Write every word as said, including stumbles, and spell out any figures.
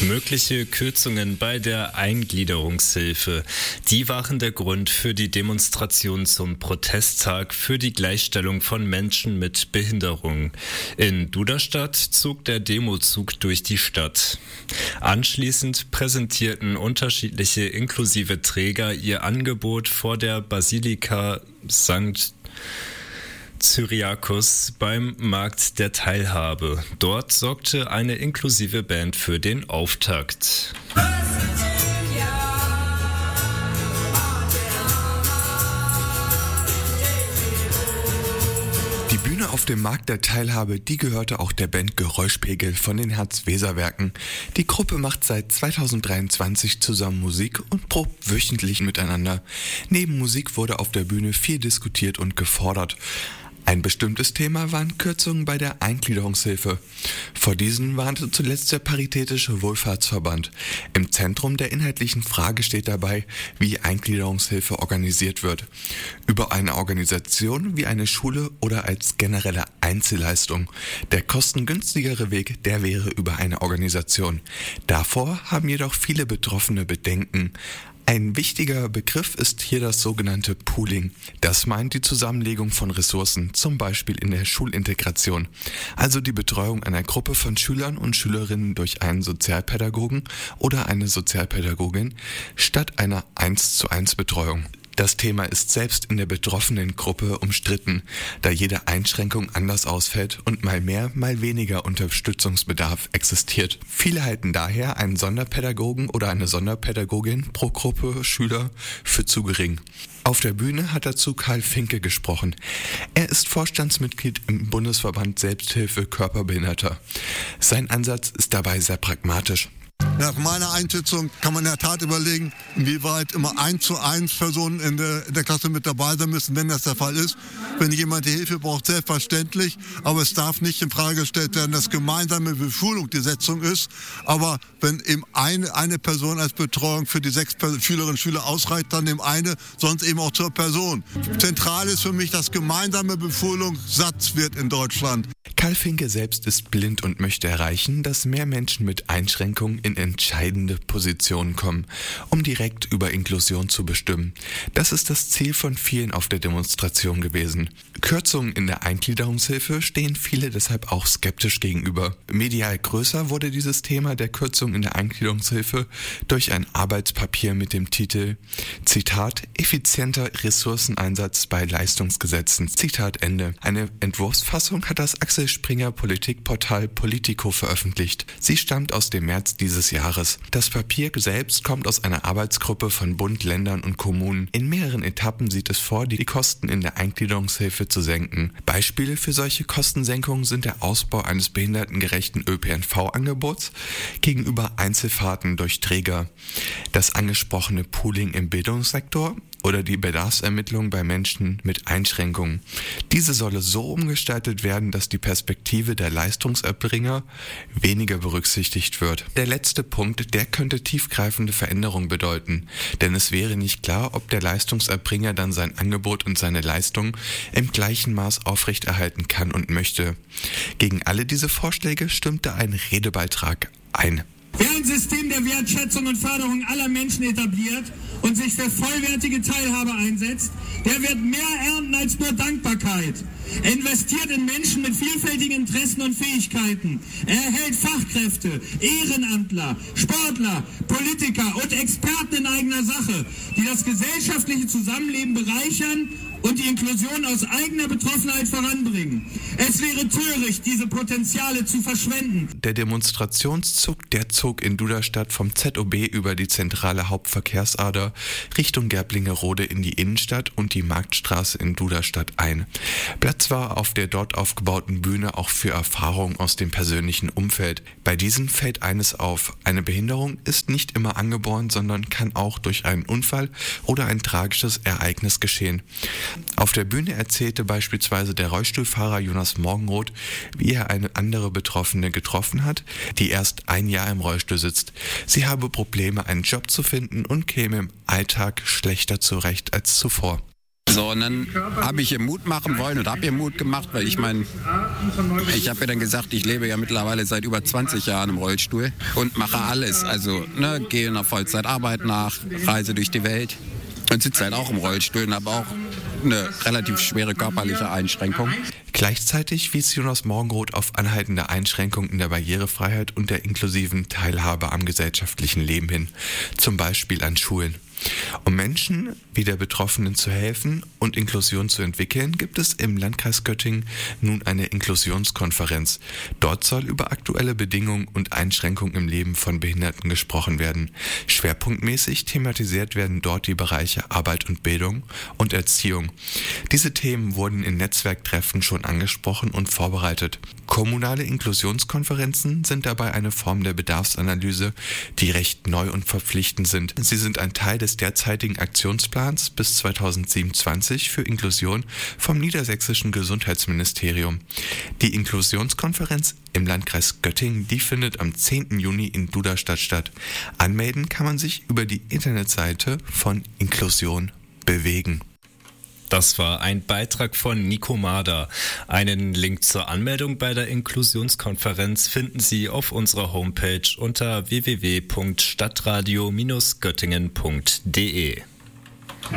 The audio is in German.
Mögliche Kürzungen bei der Eingliederungshilfe, die waren der Grund für die Demonstration zum Protesttag für die Gleichstellung von Menschen mit Behinderung. In Duderstadt zog der Demozug durch die Stadt. Anschließend präsentierten unterschiedliche inklusive Träger ihr Angebot vor der Basilika Sankt Cyriakus beim Markt der Teilhabe. Dort sorgte eine inklusive Band für den Auftakt. Die Bühne auf dem Markt der Teilhabe, die gehörte auch der Band Geräuschpegel von den Herz-Weser-Werken. Die Gruppe macht seit zweitausenddreiundzwanzig zusammen Musik und probt wöchentlich miteinander. Neben Musik wurde auf der Bühne viel diskutiert und gefordert. Ein bestimmtes Thema waren Kürzungen bei der Eingliederungshilfe. Vor diesen warnte zuletzt der Paritätische Wohlfahrtsverband. Im Zentrum der inhaltlichen Frage steht dabei, wie Eingliederungshilfe organisiert wird. Über eine Organisation wie eine Schule oder als generelle Einzelleistung. Der kostengünstigere Weg, der wäre über eine Organisation. Davor haben jedoch viele Betroffene Bedenken. Ein wichtiger Begriff ist hier das sogenannte Pooling. Das meint die Zusammenlegung von Ressourcen, zum Beispiel in der Schulintegration. Also die Betreuung einer Gruppe von Schülern und Schülerinnen durch einen Sozialpädagogen oder eine Sozialpädagogin statt einer eins zu eins Betreuung. Das Thema ist selbst in der betroffenen Gruppe umstritten, da jede Einschränkung anders ausfällt und mal mehr, mal weniger Unterstützungsbedarf existiert. Viele halten daher einen Sonderpädagogen oder eine Sonderpädagogin pro Gruppe Schüler für zu gering. Auf der Bühne hat dazu Karl Finke gesprochen. Er ist Vorstandsmitglied im Bundesverband Selbsthilfe Körperbehinderter. Sein Ansatz ist dabei sehr pragmatisch. Nach meiner Einschätzung kann man in der Tat überlegen, inwieweit immer eins zu eins Personen in der, in der Klasse mit dabei sein müssen, wenn das der Fall ist. Wenn jemand die Hilfe braucht, selbstverständlich. Aber es darf nicht in Frage gestellt werden, dass gemeinsame Beschulung die Setzung ist. Aber wenn eben eine, eine Person als Betreuung für die sechs Schülerinnen und Schüler ausreicht, dann eben eine, sonst eben auch zur Person. Zentral ist für mich, dass gemeinsame Beschulung Satz wird in Deutschland. Karl Finke selbst ist blind und möchte erreichen, dass mehr Menschen mit Einschränkungen in entscheidende Positionen kommen, um direkt über Inklusion zu bestimmen. Das ist das Ziel von vielen auf der Demonstration gewesen. Kürzungen in der Eingliederungshilfe stehen viele deshalb auch skeptisch gegenüber. Medial größer wurde dieses Thema der Kürzung in der Eingliederungshilfe durch ein Arbeitspapier mit dem Titel Zitat effizienter Ressourceneinsatz bei Leistungsgesetzen. Zitat Ende. Eine Entwurfsfassung hat das Axel Springer Politikportal Politico veröffentlicht. Sie stammt aus dem März dieses Jahres. Das Papier selbst kommt aus einer Arbeitsgruppe von Bund, Ländern und Kommunen. In mehreren Etappen sieht es vor, die Kosten in der Eingliederungshilfe zu senken. Beispiele für solche Kostensenkungen sind der Ausbau eines behindertengerechten Ö P N V-Angebots gegenüber Einzelfahrten durch Träger, das angesprochene Pooling im Bildungssektor oder die Bedarfsermittlung bei Menschen mit Einschränkungen. Diese solle so umgestaltet werden, dass die Perspektive der Leistungserbringer weniger berücksichtigt wird. Der letzte Punkt, der könnte tiefgreifende Veränderungen bedeuten, denn es wäre nicht klar, ob der Leistungserbringer dann sein Angebot und seine Leistung im gleichen Maß aufrechterhalten kann und möchte. Gegen alle diese Vorschläge stimmte ein Redebeitrag ein. Wer ein System der Wertschätzung und Förderung aller Menschen etabliert und sich für vollwertige Teilhabe einsetzt, der wird mehr ernten als nur Dankbarkeit. Er investiert in Menschen mit vielfältigen Interessen und Fähigkeiten. Er erhält Fachkräfte, Ehrenamtler, Sportler, Politiker und Experten in eigener Sache, die das gesellschaftliche Zusammenleben bereichern und die Inklusion aus eigener Betroffenheit voranbringen. Es wäre töricht, diese Potenziale zu verschwenden. Der Demonstrationszug, der zog in Duderstadt vom Z O B über die zentrale Hauptverkehrsader Richtung Gerblingerode in die Innenstadt und die Marktstraße in Duderstadt ein. Platz war auf der dort aufgebauten Bühne auch für Erfahrungen aus dem persönlichen Umfeld. Bei diesen fällt eines auf: Eine Behinderung ist nicht immer angeboren, sondern kann auch durch einen Unfall oder ein tragisches Ereignis geschehen. Auf der Bühne erzählte beispielsweise der Rollstuhlfahrer Jonas Morgenroth, wie er eine andere Betroffene getroffen hat, die erst ein Jahr im Rollstuhl sitzt. Sie habe Probleme, einen Job zu finden und käme im Alltag schlechter zurecht als zuvor. So, und dann habe ich ihr Mut machen wollen und habe ihr Mut gemacht, weil ich meine, ich habe ihr dann gesagt, ich lebe ja mittlerweile seit über zwanzig Jahren im Rollstuhl und mache alles. Also ne, gehe in der Vollzeitarbeit nach, reise durch die Welt und sitze halt auch im Rollstuhl und habe auch eine relativ schwere körperliche Einschränkung. Gleichzeitig wies Jonas Morgenroth auf anhaltende Einschränkungen in der Barrierefreiheit und der inklusiven Teilhabe am gesellschaftlichen Leben hin, zum Beispiel an Schulen. Um Menschen wie der Betroffenen zu helfen und Inklusion zu entwickeln, gibt es im Landkreis Göttingen nun eine Inklusionskonferenz. Dort soll über aktuelle Bedingungen und Einschränkungen im Leben von Behinderten gesprochen werden. Schwerpunktmäßig thematisiert werden dort die Bereiche Arbeit und Bildung und Erziehung. Diese Themen wurden in Netzwerktreffen schon angesprochen und vorbereitet. Kommunale Inklusionskonferenzen sind dabei eine Form der Bedarfsanalyse, die recht neu und verpflichtend sind. Sie sind ein Teil des derzeitigen Aktionsplans bis zweitausendsiebenundzwanzig für Inklusion vom Niedersächsischen Gesundheitsministerium. Die Inklusionskonferenz im Landkreis Göttingen, die findet am zehnten Juni in Duderstadt statt. Anmelden kann man sich über die Internetseite von Inklusion bewegen. Das war ein Beitrag von Nico Mader. Einen Link zur Anmeldung bei der Inklusionskonferenz finden Sie auf unserer Homepage unter w w w punkt stadtradio Bindestrich göttingen punkt d e.